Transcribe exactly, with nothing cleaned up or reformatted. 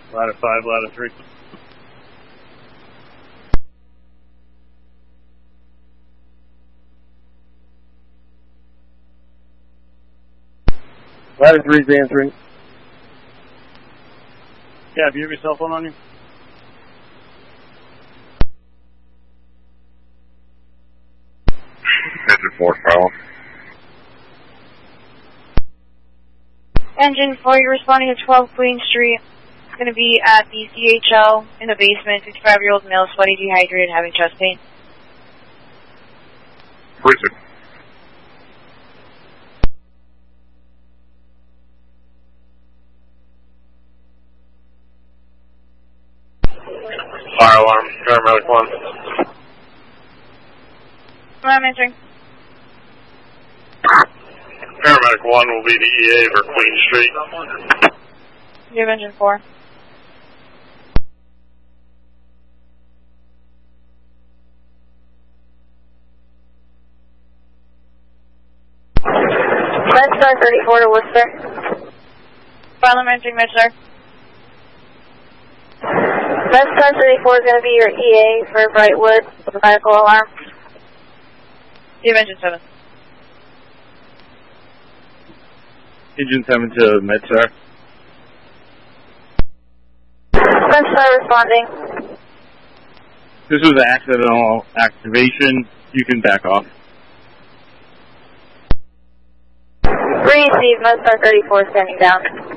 Ladder five, ladder three. Ladder three's answering. Yeah, have you have your cell phone on you? Engine four, Carl. Engine four, you're responding to twelve Queen Street. It's going to be at the C H L in the basement. fifty-five-year-old male, sweaty, dehydrated, having chest pain. Prison. Fire alarm, paramedic one. I'm answering. Paramedic one will be the E A for Queen Street. You have engine four. MedStar thirty-four to Worcester. File, I'm answering MedStar. MedStar thirty-four is going to be your E A for Brightwood, the medical alarm. You have engine seven. Engine seven to MedStar. MedStar responding. This was an accidental activation. You can back off. Receive, MedStar thirty-four standing down.